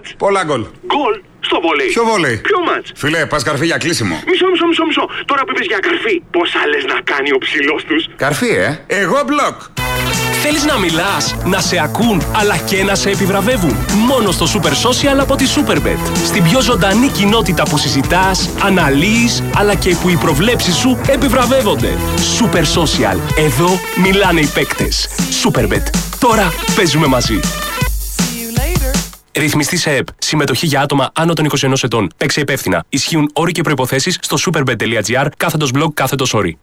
μάτς. Πολλά γκολ. Γκολ στο βόλεϊ. Ποιο βόλεϊ? Ποιο μάτς? Φίλε, πας καρφί για κλείσιμο. Μισό. Τώρα που είπες για καρφί, πόσα λες να κάνει ο ψηλός τους? Καρφί, Εγώ μπλοκ. Θέλεις να μιλάς, να σε ακούν, αλλά και να σε επιβραβεύουν? Μόνο στο Super Social από τη Superbet. Στην πιο ζωντανή κοινότητα που συζητάς, αναλύεις, αλλά και που οι προβλέψεις σου επιβραβεύονται. Super Social. Εδώ μιλάνε οι παίκτες. Superbet. Τώρα παίζουμε μαζί. Ρυθμιστή σε ΕΠ. Συμμετοχή για άτομα άνω των 21 ετών. Παίξε υπεύθυνα. Ισχύουν όροι και προϋποθέσεις στο superbet.gr/blog/όροι.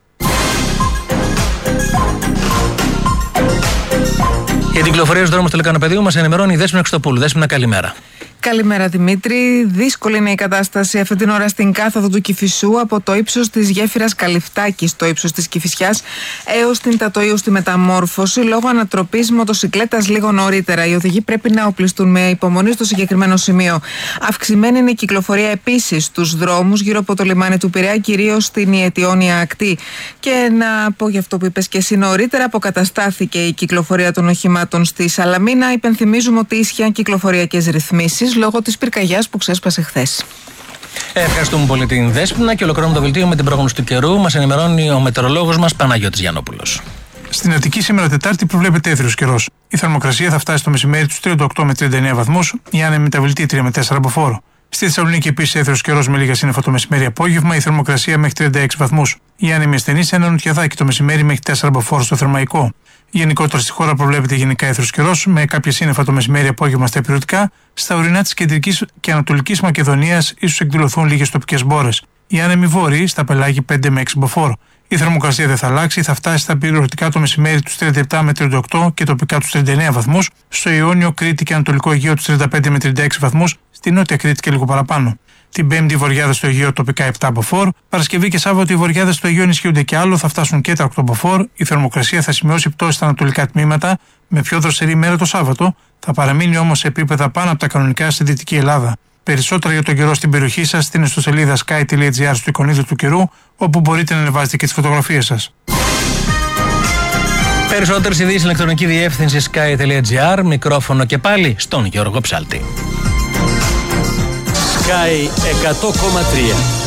Για την κυκλοφορία στους δρόμους του Λεκανοπεδίου μας ενημερώνει η Δέσποινα Χριστοπούλου. Δέσποινα, καλημέρα. Καλημέρα Δημήτρη. Δύσκολη είναι η κατάσταση αυτή την ώρα στην κάθοδο του Κηφισού από το ύψος της γέφυρας Καλυφτάκη στο ύψος της Κηφισιάς έως την Τατοίου στη Μεταμόρφωση λόγω ανατροπής μοτοσικλέτας λίγο νωρίτερα. Οι οδηγοί πρέπει να οπλιστούν με υπομονή στο συγκεκριμένο σημείο. Αυξημένη είναι η κυκλοφορία επίσης στους δρόμους γύρω από το λιμάνι του Πειραιά, κυρίως στην Ιετιόνια ακτή. Και να πω για αυτό που είπες και εσύ νωρίτερα, αποκαταστάθηκε η κυκλοφορία των οχημάτων στη Σαλαμίνα. Υπενθυμίζουμε ότι ίσχυαν κυκλοφοριακές ρυθμίσεις λόγω της πυρκαγιάς που ξέσπασε χθες. Ευχαριστούμε πολύ την Δέσποινα και ολοκληρώνουμε το βελτίο με την πρόγνωση του καιρού. Μας ενημερώνει ο μετεωρολόγος μας Παναγιώτης Γιαννόπουλος. Στην Αττική σήμερα Τετάρτη προβλέπεται έθριος καιρός. Η θερμοκρασία θα φτάσει το μεσημέρι τους 38 με 39 βαθμούς, η άνεμη μεταβλητή 3 με 4 από φόρο. Στη Θεσσαλονίκη επίσης έθριος καιρός με λίγα σύννεφα το μεσημέρι απόγευμα, η θερμοκρασία μέχρι 36 βαθμούς. Η άνεμη ασθενή σε ένα νοτιαδάκι το μεσημέρι μέχρι 4 από φόρο στο Θερμαϊκό. Γενικότερα στη χώρα προβλέπεται γενικά έθριος καιρός με κάποια σύννεφα το μεσημέρι απόγευμα στα ηπειρωτικά. Στα ορεινά της Κεντρικής και Ανατολικής Μακεδονίας ίσως εκδηλωθούν λίγες τοπικές μπόρες. Οι άνεμοι βόρειοι στα πελάγη 5 με 6 μποφόρ. Η θερμοκρασία δεν θα αλλάξει, θα φτάσει στα ηπειρωτικά το μεσημέρι τους 37 με 38 και τοπικά τους 39 βαθμούς. Στο Ιόνιο, Κρήτη και Ανατολικό Αιγαίο τους 35 με 36 βαθμούς. Στη Νότια Κρήτη και λίγο παραπάνω. Την Πέμπτη οι βορειάδες στο Αιγαίο τοπικά 7 από φόρ. Παρασκευή και Σάββατο οι βορειάδες στο Αιγαίο ενισχύονται και άλλο, θα φτάσουν και τα 8 από φόρ. Η θερμοκρασία θα σημειώσει πτώση στα ανατολικά τμήματα, με πιο δροσερή ημέρα το Σάββατο. Θα παραμείνει όμως σε επίπεδα πάνω από τα κανονικά στη Δυτική Ελλάδα. Περισσότερα για τον καιρό στην περιοχή σας στην ιστοσελίδα sky.gr στο εικονίδιο του καιρού, όπου μπορείτε να ανεβάζετε και τις φωτογραφίες σας. Περισσότερες ειδήσεις ηλεκτρονική διεύθυνση sky.gr, μικρόφωνο και πάλι στον Γιώργο Ψάλτη. Sky 100,3